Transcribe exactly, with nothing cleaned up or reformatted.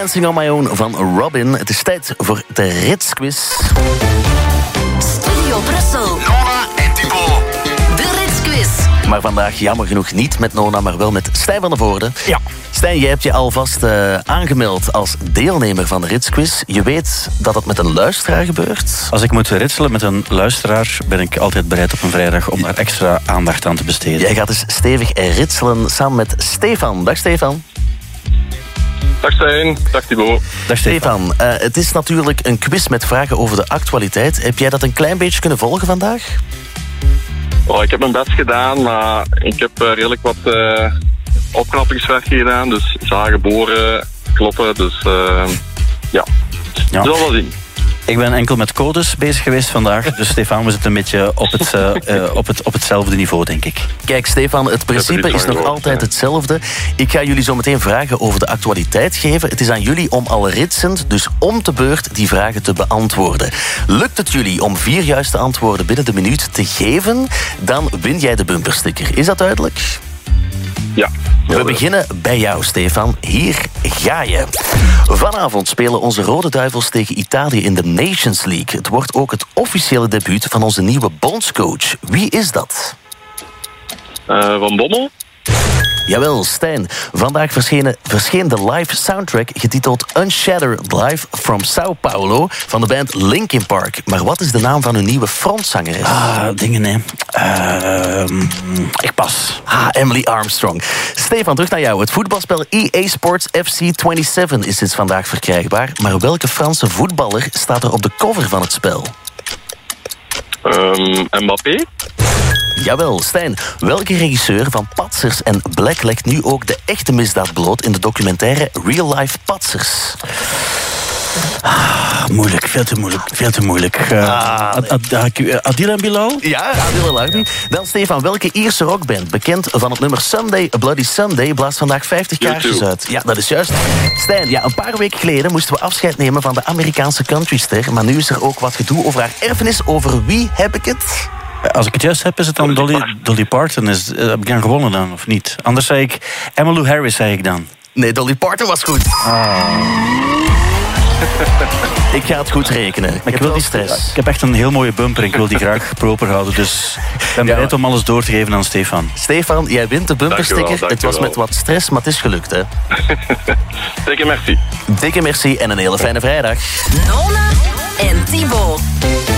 Dancing on My Own van Robin. Het is tijd voor de Ritz Quiz. Studio Brussel. Nona en Thibaut. De Ritz Quiz. Maar vandaag jammer genoeg niet met Nona, maar wel met Stijn van der Voorde. Ja. Stijn, jij hebt je alvast uh, aangemeld als deelnemer van de Ritz Quiz. Je weet dat het met een luisteraar gebeurt. Als ik moet ritselen met een luisteraar, ben ik altijd bereid op een vrijdag om daar extra aandacht aan te besteden. Jij gaat dus stevig ritselen samen met Stefan. Dag Stefan. Dag Stijn, dag Thibaut. Dag Stefan. Stefan, uh, het is natuurlijk een quiz met vragen over de actualiteit. Heb jij dat een klein beetje kunnen volgen vandaag? Oh, ik heb mijn best gedaan, maar ik heb uh, redelijk wat uh, opknappingswerk gedaan. Dus zagen, boren, kloppen. Dus uh, ja, Ja. we zullen wel zien. Ik ben enkel met codes bezig geweest vandaag. Dus Stefan, we zitten een beetje op, het, uh, uh, op, het, op hetzelfde niveau, denk ik. Kijk, Stefan, het principe is nog altijd hetzelfde. Ik ga jullie zo meteen vragen over de actualiteit geven. Het is aan jullie om al ritsend, dus om te beurt, die vragen te beantwoorden. Lukt het jullie om vier juiste antwoorden binnen de minuut te geven, dan win jij de bumpersticker. Is dat duidelijk? Ja. We beginnen bij jou, Stefan. Hier ga je. Vanavond spelen onze Rode Duivels tegen Italië in de Nations League. Het wordt ook het officiële debuut van onze nieuwe bondscoach. Wie is dat? Uh, Van Bommel? Jawel, Stijn. Vandaag verscheen, verscheen de live soundtrack getiteld Unshattered Live from Sao Paulo van de band Linkin Park. Maar wat is de naam van hun nieuwe frontzangeres? Ah, dingen, hè. Uh, ik pas. Ah, Emily Armstrong. Stefan, terug naar jou. Het voetbalspel E A Sports F C eenentwintig is sinds vandaag verkrijgbaar. Maar welke Franse voetballer staat er op de cover van het spel? Um, Mbappé? Jawel, Stijn. Welke regisseur van Patsers en Black legt nu ook de echte misdaad bloot in de documentaire Real Life Patsers? Ah, moeilijk, veel te moeilijk, veel te moeilijk. Uh, Ah, Ad- Ad- Ad- Adil en Bilal? Ja, Adil El Arbi. Dan Stefan, welke Ierse rockband, bekend van het nummer Sunday, Bloody Sunday, blaast vandaag vijftig kaarsjes uit? Ja, dat is juist. Stijn, ja, een paar weken geleden moesten we afscheid nemen van de Amerikaanse countryster, maar nu is er ook wat gedoe over haar erfenis. Over wie heb ik het? Als ik het juist heb, is het dan Dolly, Dolly Parton. Is, uh, heb ik dan gewonnen dan, of niet? Anders zei ik Emmylou Harris, zei ik dan. Nee, Dolly Parton was goed. Ah. Ik ga het goed rekenen. Ik, Ik, heb wil wel die stress. Ik heb echt een heel mooie bumper. Ik wil die graag proper houden. Dus ik ben bereid om alles door te geven aan Stefan. Stefan, jij wint de bumpersticker. Dankjewel, Het was dankjewel. met wat stress, maar het is gelukt, hè? Dikke merci. Dikke merci en een hele fijne vrijdag. Nona en Thibaut.